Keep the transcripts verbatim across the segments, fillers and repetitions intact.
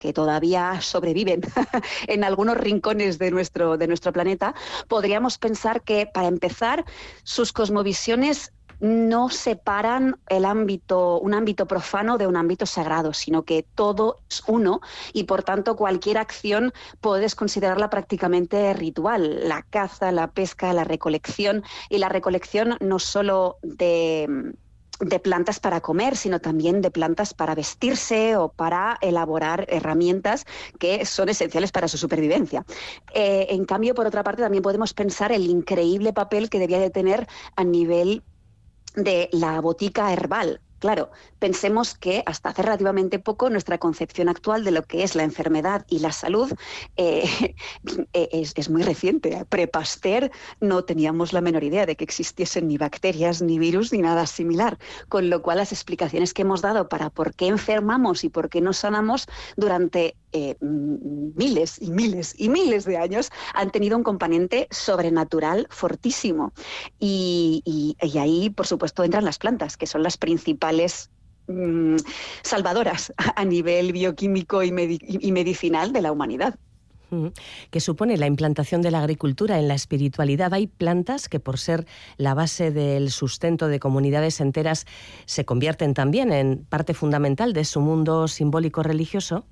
que todavía sobreviven en algunos rincones de nuestro, de nuestro planeta, podríamos pensar que, para empezar, sus cosmovisiones no separan el ámbito, un ámbito profano de un ámbito sagrado, sino que todo es uno y, por tanto, cualquier acción puedes considerarla prácticamente ritual. La caza, la pesca, la recolección, y la recolección no solo de... de plantas para comer, sino también de plantas para vestirse o para elaborar herramientas que son esenciales para su supervivencia. Eh, en cambio, por otra parte, también podemos pensar el increíble papel que debía de tener a nivel de la botica herbal. Claro, pensemos que hasta hace relativamente poco nuestra concepción actual de lo que es la enfermedad y la salud eh, es, es muy reciente. Pre-Pasteur no teníamos la menor idea de que existiesen ni bacterias, ni virus, ni nada similar. Con lo cual, las explicaciones que hemos dado para por qué enfermamos y por qué no sanamos durante eh, miles y miles y miles de años han tenido un componente sobrenatural fortísimo. Y, y, y ahí, por supuesto, entran las plantas, que son las principales mmm, salvadoras a nivel bioquímico y, medi- y medicinal de la humanidad. ¿Qué supone la implantación de la agricultura en la espiritualidad? Hay plantas que, por ser la base del sustento de comunidades enteras, se convierten también en parte fundamental de su mundo simbólico religioso.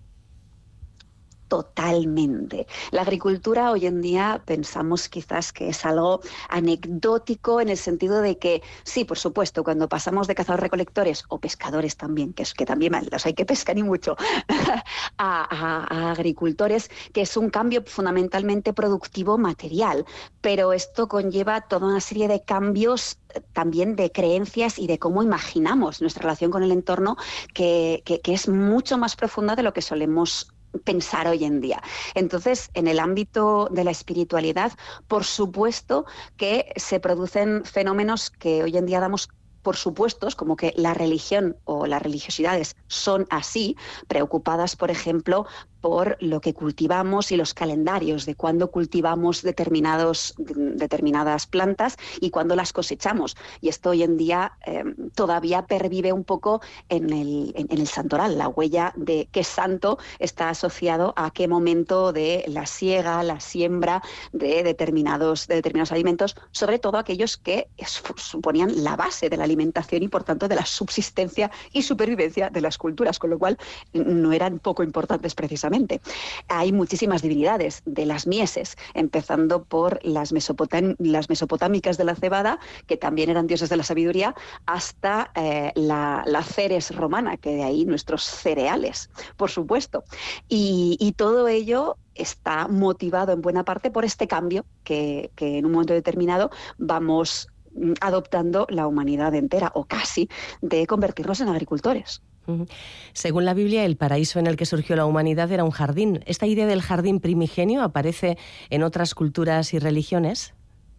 Totalmente. La agricultura hoy en día pensamos quizás que es algo anecdótico, en el sentido de que, sí, por supuesto, cuando pasamos de cazadores-recolectores, o pescadores también, que es que también los hay que pescan y mucho, a, a, a agricultores, que es un cambio fundamentalmente productivo material, pero esto conlleva toda una serie de cambios también de creencias y de cómo imaginamos nuestra relación con el entorno, que, que, que es mucho más profunda de lo que solemos pensar hoy en día. Entonces, en el ámbito de la espiritualidad, por supuesto que se producen fenómenos que hoy en día damos por supuestos, como que la religión o las religiosidades son así, preocupadas, por ejemplo, por lo que cultivamos y los calendarios de cuándo cultivamos determinados, determinadas plantas y cuándo las cosechamos. Y esto hoy en día eh, todavía pervive un poco en el, en, en el santoral. La huella de qué santo está asociado a qué momento de la siega, la siembra de determinados, de determinados alimentos, sobre todo aquellos que suponían la base de la alimentación y, por tanto, de la subsistencia y supervivencia de las culturas, con lo cual no eran poco importantes precisamente. Hay muchísimas divinidades de las mieses, empezando por las, mesopotam- las mesopotámicas de la cebada, que también eran dioses de la sabiduría, hasta eh, la, la Ceres romana, que de ahí nuestros cereales, por supuesto. Y, y todo ello está motivado en buena parte por este cambio que, que en un momento determinado vamos adoptando la humanidad entera, o casi, de convertirnos en agricultores. Según la Biblia, el paraíso en el que surgió la humanidad era un jardín. ¿Esta idea del jardín primigenio aparece en otras culturas y religiones?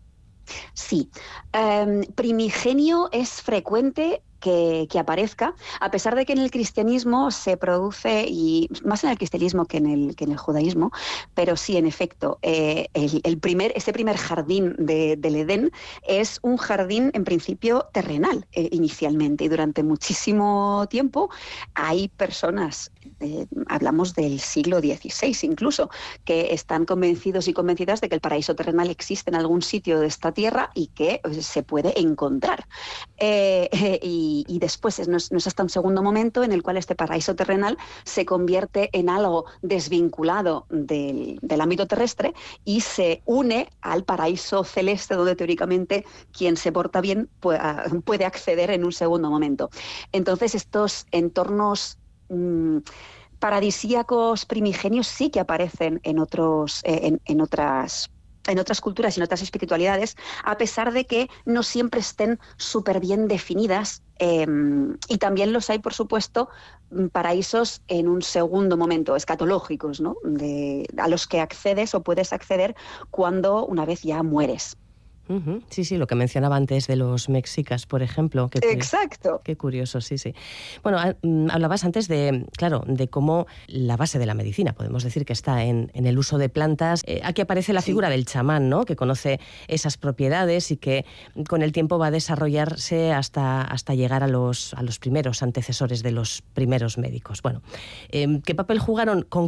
Sí. Um, primigenio es frecuente que, que aparezca, a pesar de que en el cristianismo se produce, y más en el cristianismo que en el, que en el judaísmo, pero sí, en efecto, eh, el, el primer, ese primer jardín de, del Edén es un jardín en principio terrenal eh, inicialmente, y durante muchísimo tiempo hay personas, eh, hablamos del siglo dieciséis incluso, que están convencidos y convencidas de que el paraíso terrenal existe en algún sitio de esta tierra y que pues, se puede encontrar. Eh, eh, y Y, y después no es, no es hasta un segundo momento en el cual este paraíso terrenal se convierte en algo desvinculado del, del ámbito terrestre y se une al paraíso celeste, donde teóricamente quien se porta bien puede, puede acceder en un segundo momento. Entonces, estos entornos mmm, paradisíacos primigenios sí que aparecen en, otros, eh, en, en otras en otras culturas y en otras espiritualidades, a pesar de que no siempre estén súper bien definidas, eh, y también los hay, por supuesto, paraísos en un segundo momento, escatológicos, ¿no? De, a los que accedes o puedes acceder cuando una vez ya mueres. Uh-huh. Sí, sí, lo que mencionaba antes de los mexicas, por ejemplo. Qué Exacto. Qué curioso, sí, sí. Bueno, hablabas antes de, claro, de cómo la base de la medicina, podemos decir que está en, en el uso de plantas. Eh, aquí aparece la figura sí. del chamán, ¿no? Que conoce esas propiedades y que con el tiempo va a desarrollarse hasta, hasta llegar a los, a los primeros antecesores de los primeros médicos. Bueno, eh, ¿qué papel jugaron con